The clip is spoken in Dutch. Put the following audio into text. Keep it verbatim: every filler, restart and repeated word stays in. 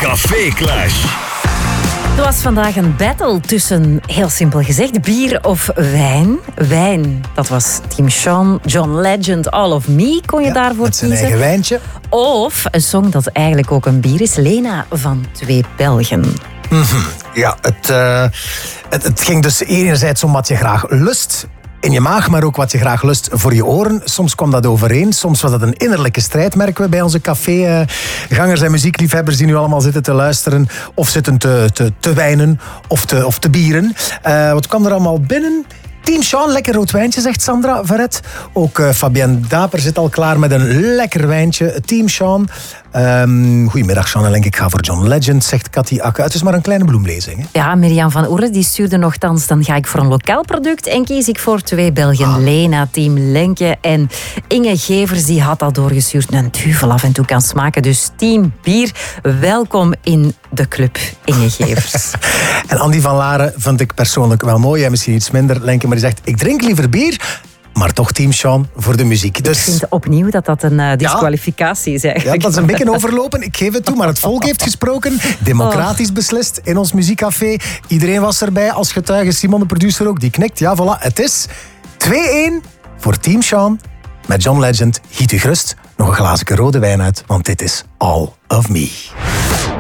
Café Clash. Het was vandaag een battle tussen, heel simpel gezegd, bier of wijn. Wijn, dat was Team Sean, John Legend, All of Me, kon je ja, daarvoor met zijn kiezen. eigen wijntje. Of een song dat eigenlijk ook een bier is, Lena van Twee Belgen. Mm-hmm. Ja, het, uh, het, het ging dus enerzijds om wat je graag lust in je maag, maar ook wat je graag lust voor je oren. Soms kwam dat overeen, soms was dat een innerlijke strijd, merken we bij onze cafégangers en muziekliefhebbers die nu allemaal zitten te luisteren of zitten te, te, te wijnen of te, of te bieren. Uh, wat kwam er allemaal binnen? Team Sean, lekker rood wijntje, zegt Sandra Verret. Ook uh, Fabienne Daper zit al klaar met een lekker wijntje. Team Sean. Um, goedemiddag, Sean en Lenk. Ik ga voor John Legend, zegt Cathy Akke. Het is maar een kleine bloemlezing. Hè? Ja, Mirjam van Oeren die stuurde nogthans, dan ga ik voor een lokaal product en kies ik voor Twee Belgen. Ah. Lena, Team Lenke en Inge Gevers, die had al doorgestuurd. Een duvel af en toe kan smaken. Dus Team Bier, welkom in de club, Inge Gevers. En Andy van Laren vind ik persoonlijk wel mooi. Jij misschien iets minder, Lenke, maar die zegt, ik drink liever bier, maar toch Team Sean voor de muziek. Dus... Ik vind opnieuw dat dat een uh, disqualificatie is eigenlijk. Ja, dat is een beetje overlopen, ik geef het toe, maar het volk heeft gesproken. Democratisch oh. beslist in ons muziekcafé. Iedereen was erbij als getuige. Simon, de producer ook, die knikt. Ja, voilà, het is twee-één voor Team Sean. Met John Legend, giet u gerust nog een glazen rode wijn uit, want dit is All of Me.